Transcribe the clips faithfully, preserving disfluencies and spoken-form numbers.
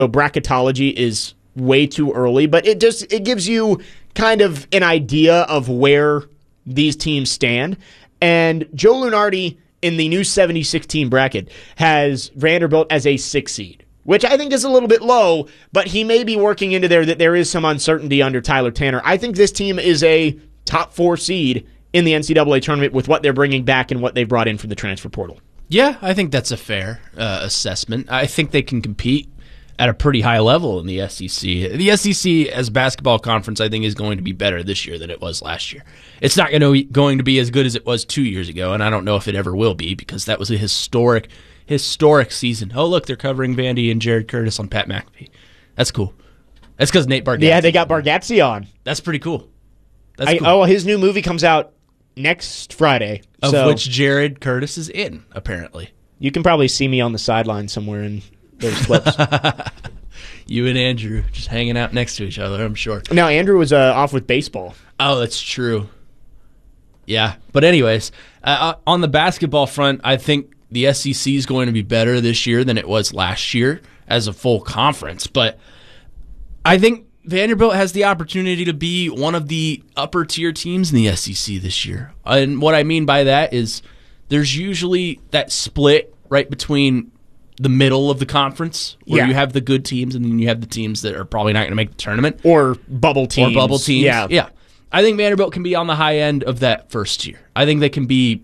bracketology is way too early, but it just it gives you kind of an idea of where these teams stand. And Joe Lunardi in the new seventy-six team bracket has Vanderbilt as a six seed, which I think is a little bit low, but he may be working into there that there is some uncertainty under Tyler Tanner. I think this team is a top four seed in the N C double A tournament with what they're bringing back and what they've brought in from the transfer portal. Yeah, I think that's a fair uh, assessment. I think they can compete at a pretty high level in the S E C. The S E C as a basketball conference, I think, is going to be better this year than it was last year. It's not going to, going to be as good as it was two years ago, and I don't know if it ever will be because that was a historic, historic season. Oh, look, they're covering Vandy and Jared Curtis on Pat McAfee. That's cool. That's because Nate Bargatze. Yeah, they got Bargatze on. That's pretty cool. That's I, cool. Oh, his new movie comes out next Friday. Of so which Jared Curtis is in, apparently. You can probably see me on the sideline somewhere in those clips. You and Andrew just hanging out next to each other, I'm sure. Now, Andrew was uh, off with baseball. Oh, that's true. Yeah. But anyways, uh, on the basketball front, I think the S E C is going to be better this year than it was last year as a full conference. But I think Vanderbilt has the opportunity to be one of the upper tier teams in the S E C this year. And what I mean by that is there's usually that split right between the middle of the conference where yeah. you have the good teams and then you have the teams that are probably not going to make the tournament. Or bubble teams. Or bubble teams. Yeah. Yeah. I think Vanderbilt can be on the high end of that first tier. I think they can be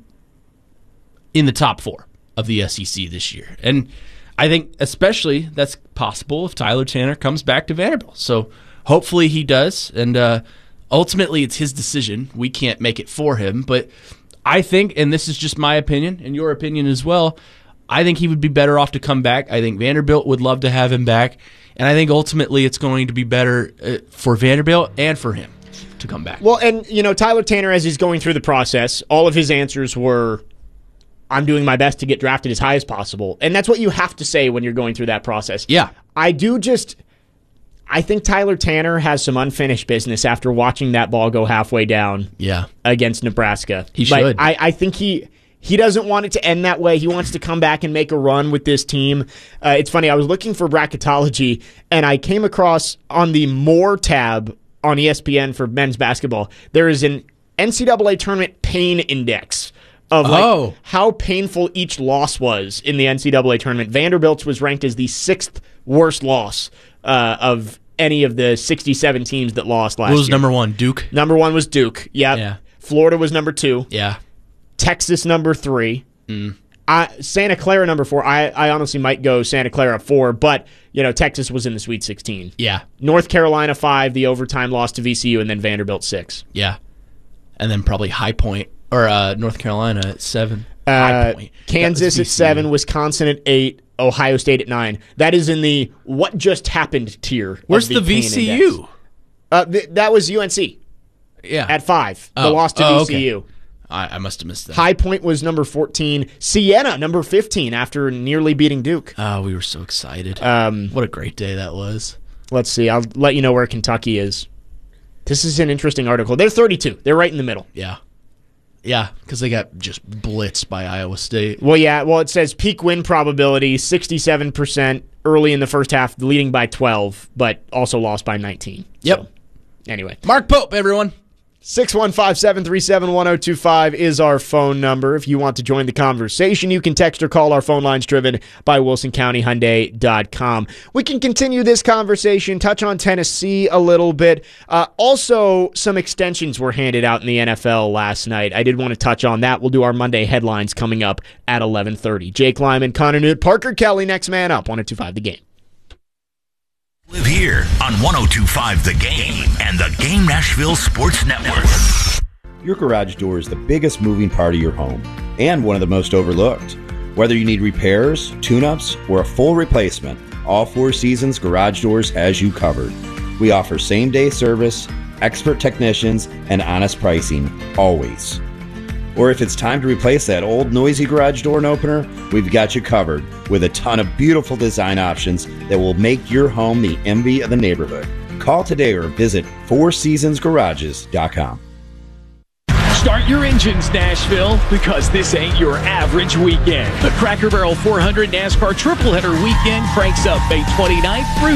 in the top four of the S E C this year. And I think especially that's possible if Tyler Tanner comes back to Vanderbilt. So hopefully he does. And uh, ultimately it's his decision. We can't make it for him. But I think, and this is just my opinion and your opinion as well, I think he would be better off to come back. I think Vanderbilt would love to have him back. And I think ultimately it's going to be better uh, for Vanderbilt and for him to come back. Well, and, you know, Tyler Tanner, as he's going through the process, all of his answers were, I'm doing my best to get drafted as high as possible. And that's what you have to say when you're going through that process. Yeah. I do just, I think Tyler Tanner has some unfinished business after watching that ball go halfway down yeah. against Nebraska. He like, should. I, I think he... He doesn't want it to end that way. He wants to come back and make a run with this team. Uh, it's funny, I was looking for bracketology, and I came across on the More tab on E S P N for men's basketball, there is an N C double A tournament pain index of like oh. how painful each loss was in the N C double A tournament. Vanderbilt's was ranked as the sixth worst loss uh, of any of the sixty-seven teams that lost last year. Who was number one? Duke? Number one was Duke. Yep. Yeah. Florida was number two. Yeah. Texas number three. Mm. I, Santa Clara number four. I, I honestly might go Santa Clara four, but you know Texas was in the Sweet sixteen. Yeah. North Carolina five, the overtime loss to V C U, and then Vanderbilt six. Yeah. And then probably High Point or uh, North Carolina at seven. Uh, High Point. Kansas at seven, Wisconsin at eight, Ohio State at nine. That is in the what just happened tier. Where's the, the V C U? Uh, th- that was U N C. Yeah. At five. Oh. The loss to oh, V C U. Okay. I, I must have missed that. High Point was number fourteen. Siena, number fifteen, after nearly beating Duke. Oh, we were so excited. Um, what a great day that was. Let's see. I'll let you know where Kentucky is. This is an interesting article. They're thirty-two. They're right in the middle. Yeah. Yeah, because they got just blitzed by Iowa State. Well, yeah. Well, it says peak win probability, sixty-seven percent early in the first half, leading by twelve, but also lost by nineteen. Yep. So, anyway. Mark Pope, everyone. six one five, seven three seven, one zero two five is our phone number. If you want to join the conversation, you can text or call. Our phone line's driven by wilson county hyundai dot com. We can continue this conversation, touch on Tennessee a little bit. Uh, also, some extensions were handed out in the N F L last night. I did want to touch on that. We'll do our Monday headlines coming up at eleven thirty. Jake Lyman, Connor Newt, Parker Kelly, next man up, one oh two five The Game. Live here on one oh two point five The Game and the Game Nashville Sports Network. Your garage door is the biggest moving part of your home and one of the most overlooked. Whether you need repairs, tune-ups, or a full replacement, All Four Seasons Garage Doors has you covered. We offer same-day service, expert technicians, and honest pricing, always. Or if it's time to replace that old noisy garage door opener, we've got you covered with a ton of beautiful design options that will make your home the envy of the neighborhood. Call today or visit four seasons garages dot com. Start your engines, Nashville, because this ain't your average weekend. The Cracker Barrel four hundred NASCAR Triple Header Weekend cranks up May twenty-ninth through